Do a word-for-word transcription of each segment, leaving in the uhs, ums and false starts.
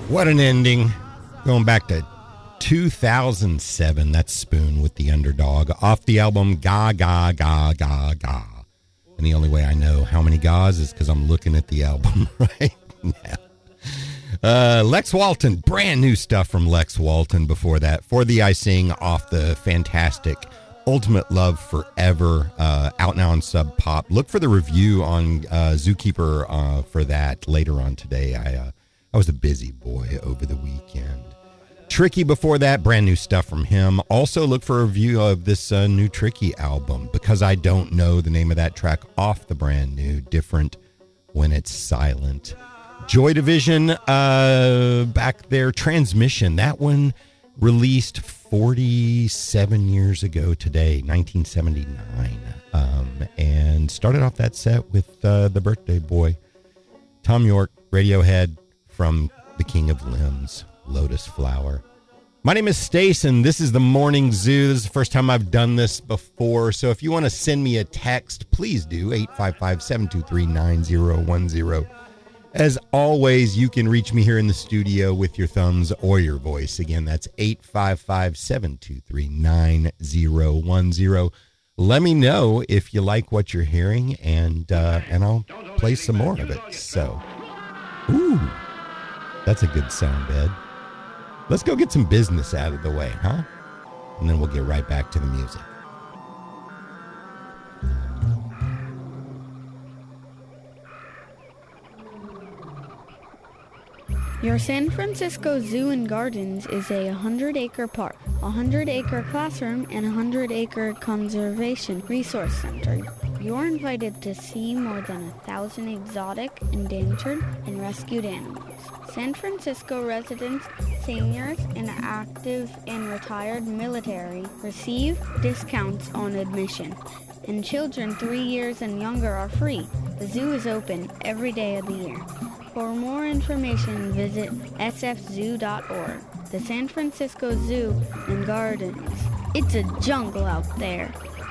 What an ending. Going back to two thousand seven. That's Spoon with The Underdog off the album Ga Ga Ga Ga Ga. And the only way I know how many Ga's is because I'm looking at the album right now. Uh, Lex Walton, brand new stuff from Lex Walton before that. For the I Sing off the fantastic Ultimate Love Forever, uh, out now on Sub Pop. Look for the review on uh, Zookeeper uh, for that later on today. I uh, I was a busy boy over the weekend. Tricky before that, brand new stuff from him. Also look for a review of this uh, new Tricky album, because I don't know the name of that track off the brand new Different When It's Silent. Joy Division, uh, back there, Transmission. That one released forty-seven years ago today, nineteen seventy-nine. Um, and started off that set with uh, the birthday boy, Tom York, Radiohead, from The King of Limbs, Lotus Flower. My name is Stace, and this is the Morning Zoo. This is the first time I've done this before, so if you want to send me a text, please do, eight five five, seven two three, nine zero one zero. As always, you can reach me here in the studio with your thumbs or your voice. Again, that's eight five five, seven two three, nine zero one zero. Let me know if you like what you're hearing, and uh, and I'll play some more of it. So, ooh, that's a good sound bed. Let's go get some business out of the way, huh? And then we'll get right back to the music. Your San Francisco Zoo and Gardens is a one hundred acre park, a one hundred acre classroom, and a one hundred acre conservation resource center. You're invited to see more than a thousand exotic, endangered, and rescued animals. San Francisco residents, seniors, and active and retired military receive discounts on admission, and children three years and younger are free. The zoo is open every day of the year. For more information, visit s f zoo dot org. The San Francisco Zoo and Gardens. It's a jungle out there.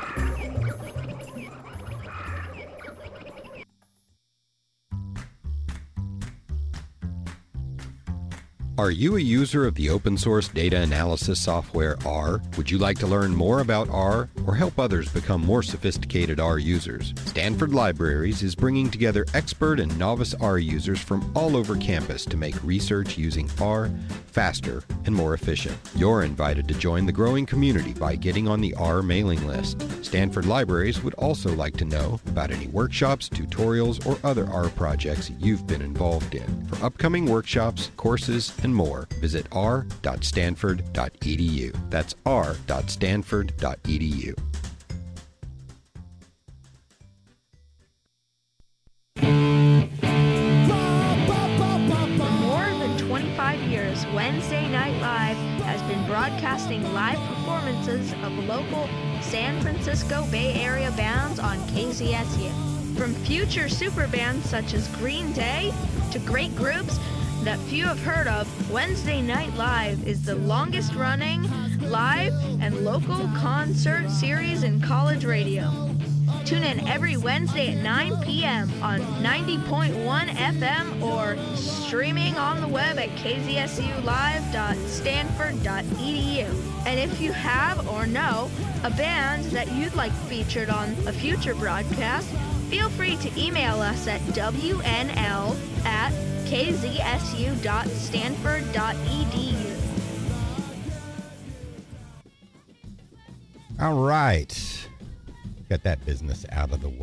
Are you a user of the open source data analysis software R? Would you like to learn more about R or help others become more sophisticated R users? Stanford Libraries is bringing together expert and novice R users from all over campus to make research using R faster and more efficient. You're invited to join the growing community by getting on the R mailing list. Stanford Libraries would also like to know about any workshops, tutorials, or other R projects you've been involved in. For upcoming workshops, courses, and more, visit r dot stanford dot e d u. That's r dot stanford dot e d u. For more than twenty-five years, Wednesday Night Live has been broadcasting live performances of local San Francisco Bay Area bands on K Z S U. From future super bands such as Green Day to great groups that few have heard of, Wednesday Night Live is the longest running live and local concert series in college radio. Tune in every Wednesday at nine p.m. on ninety point one F M or streaming on the web at k z s u live dot stanford dot e d u. And if you have or know a band that you'd like featured on a future broadcast, feel free to email us at w n l at k z s u dot stanford dot e d u. All right. Got that business out of the way.